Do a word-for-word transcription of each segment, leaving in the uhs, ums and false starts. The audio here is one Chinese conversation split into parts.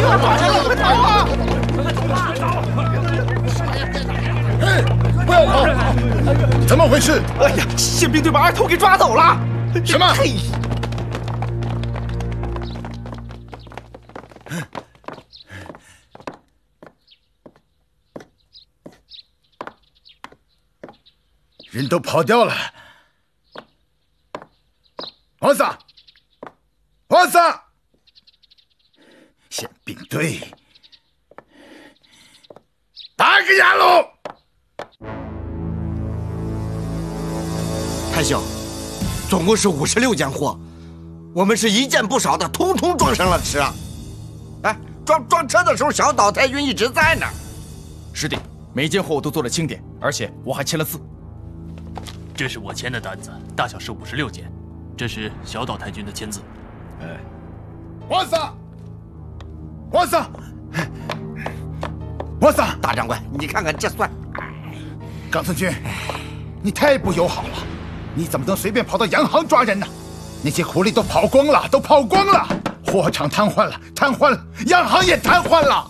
哎，不要跑！怎么回事？ 哎呀，宪兵队把二头给抓走了！ 什么？ 嘿！ 人都跑掉了。王桑，王桑，宪兵队，打个压喽！ 太兄，总共是五十六件货，我们是一件不少的，通通装上了车。哎，装装车的时候，小岛太君一直在呢。 师弟，每件货我都做了清点，而且我还签了字。 这是我签的单子，大小是五十六件，这是小岛太君的签字。 哎，王桑，王桑，王桑， 大长官，你看看这算。 冈村君，你太不友好了，你怎么能随便跑到洋行抓人呢？那些苦力都跑光了，都跑光了，货场瘫痪了，瘫痪了，洋行也瘫痪了。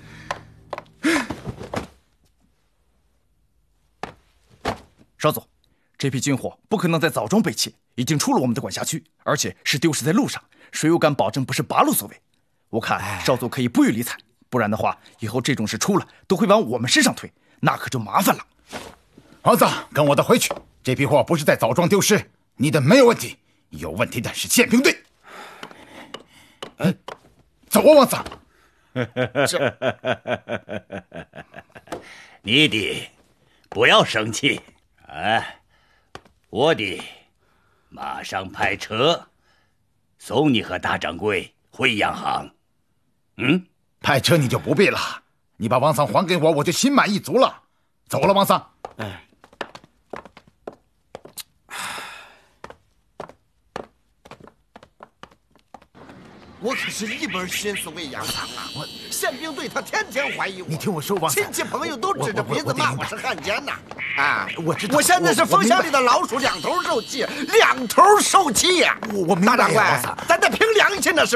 少佐，这批军火不可能在枣庄被窃，已经出了我们的管辖区，而且是丢失在路上，谁又敢保证不是八路所为？我看少佐可以不予理睬，不然的话，以后这种事出了都会往我们身上推，那可就麻烦了。 王桑，跟我的回去，这批货不是在枣庄丢失，你的没有问题，有问题的是宪兵队。哎，走啊，王桑。 你的不要生气。哎，我的马上派车送你和大掌柜回洋行。嗯， 派车你就不必了，你把王桑还给我，我就心满意足了。走了，王桑。 哎，我可是一门心思为洋行啊！我宪兵队他天天怀疑我， 你听我说，王桑， 亲戚朋友都指着鼻子骂我是汉奸呐！啊， 我知道， 我现在是风箱里的老鼠，两头受气，两头受气呀！ 我我明白， 大长官，咱得凭良心，那是。